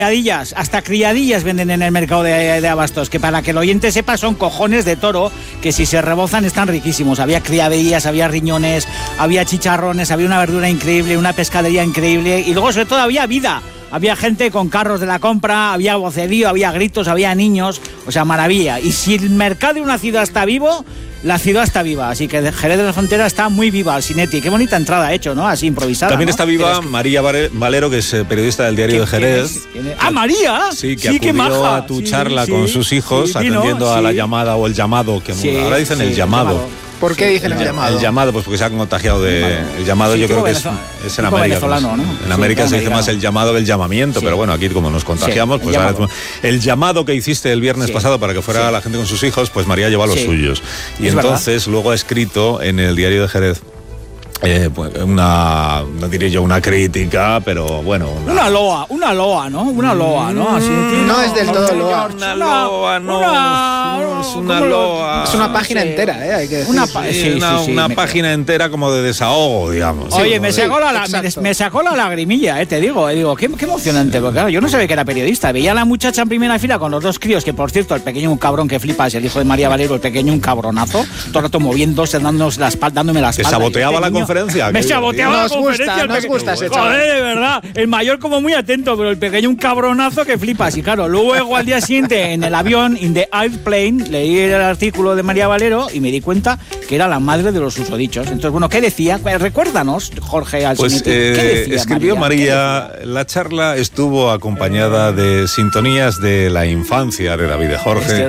hasta criadillas venden en el mercado de abastos, que para que el oyente sepa son cojones de toro, que si se rebozan están riquísimos. Había criadillas, había riñones, había chicharrones, había una verdura increíble, una pescadería increíble, y luego sobre todo había vida. Había gente con carros de la compra, había vocerío, había gritos, había niños, o sea, maravilla. Y si el mercado de una ciudad está vivo, la ciudad está viva, así que Jerez de la Frontera está muy viva, Alsinetti. Qué bonita entrada ha hecho, ¿no? Así improvisada. También ¿no? está viva María Valero, que es periodista del Diario de Jerez. ¡Ah, María! Sí, que acudió a tu charla con sus hijos, atendiendo a la llamada o el llamado, que ahora dicen el llamado. ¿Por qué dicen el llamado? El llamado, pues porque se ha contagiado de... El llamado yo creo que es en América. Pues, ¿no? En América se dice más el llamado que el llamamiento, pero bueno, aquí como nos contagiamos, pues ahora el llamado que hiciste el viernes pasado para que fuera la gente con sus hijos, pues María lleva los suyos. Y entonces luego ha escrito en el Diario de Jerez pues no diré yo una crítica, pero bueno... Una loa, ¿no? Una loa, ¿no? Así, no es del todo loa. Una loa, no es una loa. Es una página entera, hay que decir. Una página entera como de desahogo, digamos. Oye, me sacó la lagrimilla, te digo, qué emocionante, porque claro, yo no sabía que era periodista. Veía a la muchacha en primera fila con los dos críos, que por cierto, el pequeño un cabrón que flipas, el hijo de María Valero, el pequeño un cabronazo, todo el rato moviéndose, dándome la espalda. Que saboteaba la conferencia. Me saboteaba la conferencia. Nos gusta ese chaval. Joder, de verdad. El mayor como muy atento, pero el pequeño un cabronazo que flipas. Y claro, luego al día siguiente en el avión, in the airplane, leí el artículo de María Valero y me di cuenta que era la madre de los susodichos. Entonces, bueno, ¿qué decía? Recuérdanos, Jorge Alsinetti. Pues ¿qué decía escribió María. La charla estuvo acompañada de sintonías de la infancia de David de Jorge.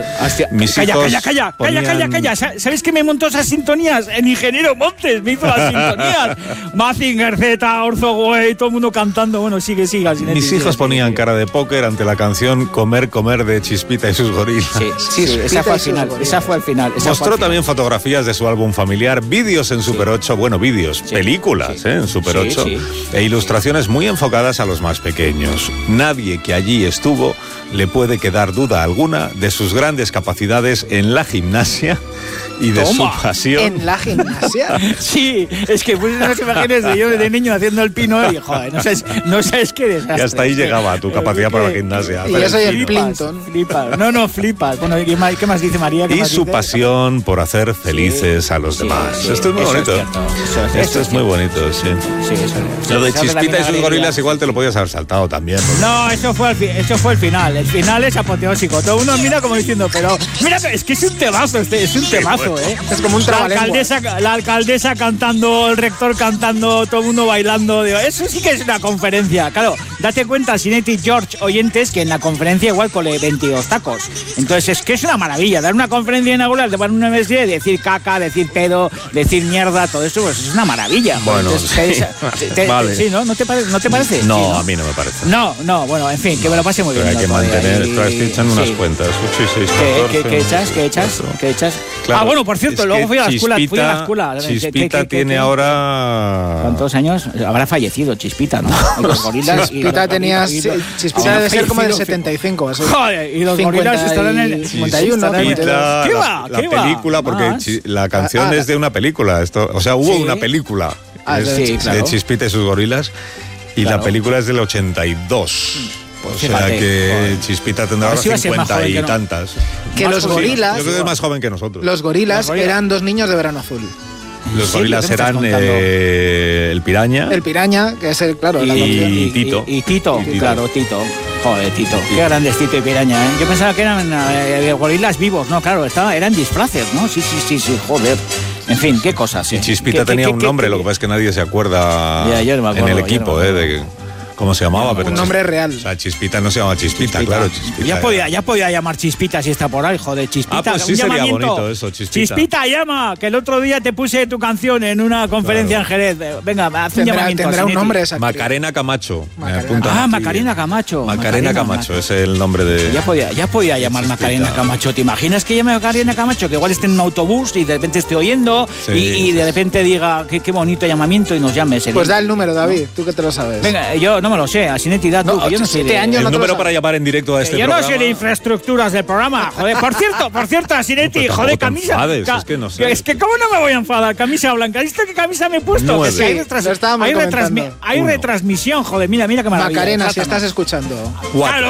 Calla. ¿Sabes qué me montó esas sintonías? El ingeniero Montes me hizo las sintonías. Mazinger Z, Orzo Güey, todo el mundo cantando. Bueno, sigue, Alsinetti. Mis hijos ponían cara de póker ante la canción Comer de Chispita y sus gorilas. Sí, esa fue al final. Mostró también fotografías de su álbum familiar, vídeos en Super 8, películas en Super 8, e ilustraciones muy enfocadas a los más pequeños. Nadie que allí estuvo le puede quedar duda alguna de sus grandes capacidades en la gimnasia y de su pasión. ¿En la gimnasia? Sí, es que pues unas imágenes de yo de niño haciendo el pino y joder, no sabes qué desastre. Y hasta ahí llegaba tu capacidad para la gimnasia. Y yo soy el Plinton. Flipas. No, flipas. Bueno, ¿qué más dice María? Y su pasión por hacer felices a los demás. Esto es muy bonito. Esto es muy bonito, sí. Lo de Chispita y sus gorilas igual te lo podías haber saltado también. No, eso fue el final. El final es apoteósico. Todo uno mira como diciendo, pero mira, es que es un temazo, es un temazo, Es como un trabalenguas. La alcaldesa cantando, el rector cantando, todo el mundo bailando. Eso sí que es una conferencia. Claro, date cuenta, Alsinetti, George, oyentes, que en la conferencia igual cole 22 tacos. Entonces es que es una maravilla. Dar una conferencia inaugural de una universidad, decir caca, decir pedo, decir mierda, todo eso, pues es una maravilla. Bueno, vale. Sí, ¿no? ¿No te parece? No, ¿Sí, no? A mí no me parece. No, bueno, en fin, que me lo pase muy bien. Hay que mantener, estoy echando unas cuentas. 8 y 6, 14. ¿Qué echas? Claro, bueno, por cierto, luego fui a la escuela. Chispita tiene ahora... ¿Cuántos años? Habrá fallecido Chispita, ¿no? Y los gorilas... Chispita debe ser como del 75. Así. Joder, y los gorilas estarán en el 51. ¿Qué va? La película, porque la canción es de una película. Hubo una película de Chispita y sus gorilas, y la película es del 82. O sea que Chispita tendrá ahora 50 y tantas. Que los gorilas... Yo creo que es más joven que nosotros. Los gorilas eran dos niños de Verano Azul. Los gorilas eran el Piraña. El Piraña, que es claro. Y Tito. Y Tito, claro, Tito. Joder, Tito. Qué grandes Tito y Piraña, ¿eh? Yo pensaba que eran gorilas vivos, ¿no? Claro, eran disfraces, ¿no? Sí, joder. En fin, qué cosas. Y Chispita tenía un nombre, lo que pasa es que nadie se acuerda en el equipo, de cómo se llamaba, pero un nombre real. O sea, Chispita no se llama Chispita, claro, Chispita. Ya podía llamar Chispita si está por ahí, joder, Chispita. Pues sí sería bonito eso, Chispita. Chispita, llama, que el otro día te puse tu canción en una conferencia en Jerez. Venga, haz un llamamiento. Tendrá un nombre esa. Macarena Camacho. Macarena Camacho. Macarena Camacho es el nombre de... Ya podía llamar Macarena Camacho. ¿Te imaginas que llame Macarena Camacho? Que igual esté en un autobús y de repente esté oyendo y de repente diga qué bonito llamamiento y nos llame. Pues da el número, David, tú que te lo sabes. Venga, yo no me lo sé, Alsinetti, da tú. Yo no sé el número para llamar en directo a este programa. Yo no sé de infraestructuras del programa. Joder, por cierto, Alsinetti, joder, camisa. Es que no sé. Es que cómo no me voy a enfadar, camisa blanca. ¿Viste qué camisa me he puesto? Que sí, hay retransmisión, joder, mira qué maravilla. Macarena, si estás escuchando. 4.